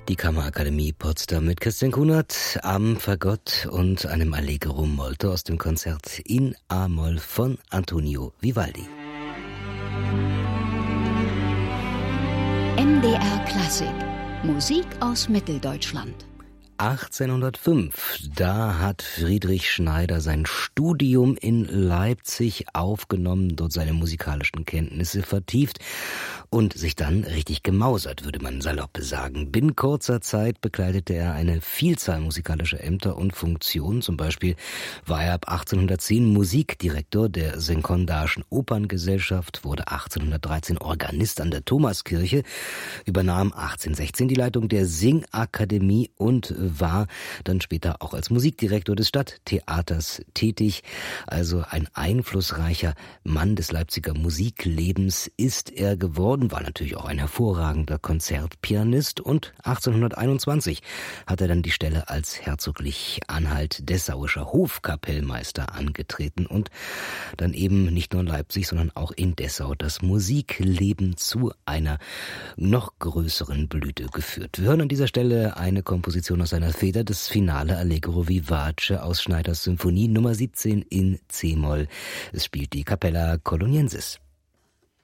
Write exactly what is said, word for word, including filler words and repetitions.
Die Kammerakademie Potsdam mit Christian Kunert am Fagott und einem Allegro molto aus dem Konzert in A-Moll von Antonio Vivaldi. M D R Klassik. Musik aus Mitteldeutschland. achtzehnhundertfünf, da hat Friedrich Schneider sein Studium in Leipzig aufgenommen, dort seine musikalischen Kenntnisse vertieft und sich dann richtig gemausert, würde man salopp sagen. Binnen kurzer Zeit bekleidete er eine Vielzahl musikalischer Ämter und Funktionen. Zum Beispiel war er ab achtzehnhundertzehn Musikdirektor der Senckendaischen Operngesellschaft, wurde achtzehnhundertdreizehn Organist an der Thomaskirche, übernahm achtzehnhundertsechzehn die Leitung der Singakademie und war dann später auch als Musikdirektor des Stadttheaters tätig. Also ein einflussreicher Mann des Leipziger Musiklebens ist er geworden, war natürlich auch ein hervorragender Konzertpianist und achtzehnhunderteinundzwanzig hat er dann die Stelle als herzoglich anhalt-dessauischer Hofkapellmeister angetreten und dann eben nicht nur in Leipzig, sondern auch in Dessau das Musikleben zu einer noch größeren Blüte geführt. Wir hören an dieser Stelle eine Komposition aus seiner Feder, das Finale Allegro Vivace aus Schneiders Symphonie Nummer siebzehn in C-Moll. Es spielt die Capella Coloniensis.